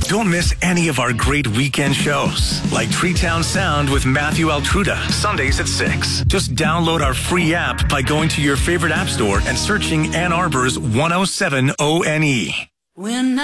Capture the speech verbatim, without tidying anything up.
Don't miss any of our great weekend shows, like Treetown Sound with Matthew Altruda, Sundays at six. Just download our free app by going to your favorite app store and searching Ann Arbor's one oh seven O N E. When